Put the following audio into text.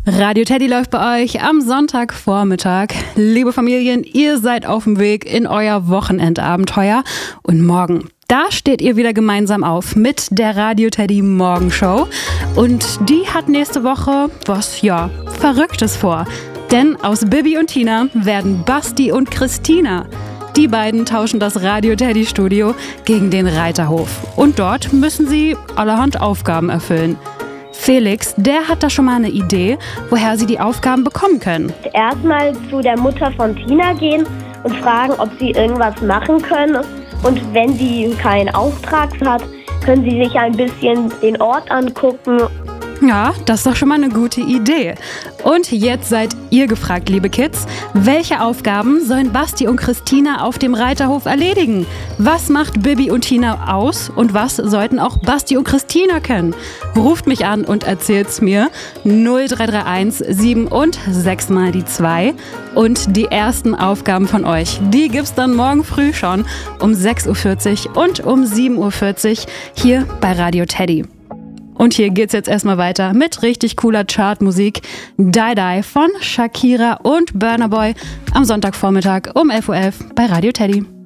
Radio Teddy läuft bei euch am Sonntagvormittag. Liebe Familien, ihr seid auf dem Weg in euer Wochenendabenteuer. Und morgen, da steht ihr wieder gemeinsam auf mit der Radio Teddy Morgenshow. Und die hat nächste Woche was, Verrücktes vor. Denn aus Bibi und Tina werden Basti und Christina. Die beiden tauschen das Radio Teddy Studio gegen den Reiterhof. Und dort müssen sie allerhand Aufgaben erfüllen. Felix, der hat da schon mal eine Idee, woher sie die Aufgaben bekommen können. Erstmal zu der Mutter von Tina gehen und fragen, ob sie irgendwas machen können. Und wenn sie keinen Auftrag hat, können sie sich ein bisschen den Ort angucken. Ja, das ist doch schon mal eine gute Idee. Und jetzt seid ihr gefragt, liebe Kids. Welche Aufgaben sollen Basti und Christina auf dem Reiterhof erledigen? Was macht Bibi und Tina aus und was sollten auch Basti und Christina können? Ruft mich an und erzählt's mir. 0331 7 und 6 mal die 2. Und die ersten Aufgaben von euch, die gibt's dann morgen früh schon um 6.40 Uhr und um 7.40 Uhr hier bei Radio Teddy. Und hier geht's jetzt erstmal weiter mit richtig cooler Chartmusik. Die Die von Shakira und Burna Boy am Sonntagvormittag um 11.11 Uhr bei Radio Teddy.